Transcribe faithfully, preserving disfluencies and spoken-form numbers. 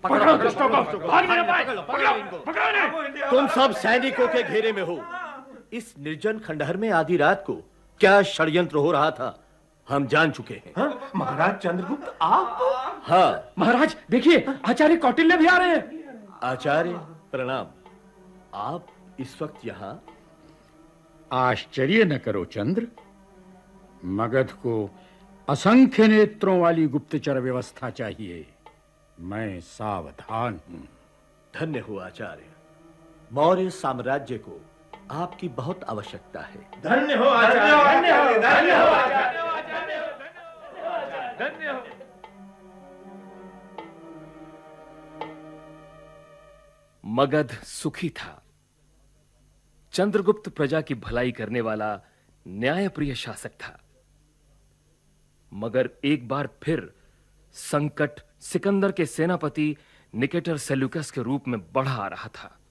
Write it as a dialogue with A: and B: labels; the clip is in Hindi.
A: पकड़ो दुष्टों को, भाग नहीं पाए, पकड़ो पकड़ो इन्हें।
B: तुम सब सैनिकों के घेरे में हो। इस निर्जन खंडहर में आधी रात को क्या षड्यंत्र हो रहा था हम जान चुके हैं।
A: हाँ? महाराज चंद्रगुप्त आप?
B: हाँ
A: महाराज देखिए, आचार्य कौटिल्य भी आ रहे हैं।
B: आचार्य प्रणाम। आप इस वक्त यहाँ?
C: आश्चर्य न करो चंद्र, मगध को असंख्य नेत्रों वाली गुप्तचर व्यवस्था चाहिए। मैं सावधान हूं।
B: धन्य हो आचार्य, मौर्य साम्राज्य को आपकी बहुत आवश्यकता है।
A: धन्य हो आचार्य, धन्य हो, धन्य हो आचार्य, धन्य हो।
D: मगध सुखी था। चंद्रगुप्त प्रजा की भलाई करने वाला न्यायप्रिय शासक था। मगर एक बार फिर संकट सिकंदर के सेनापति निकेटर सेल्यूकस के रूप में बढ़ा आ रहा था।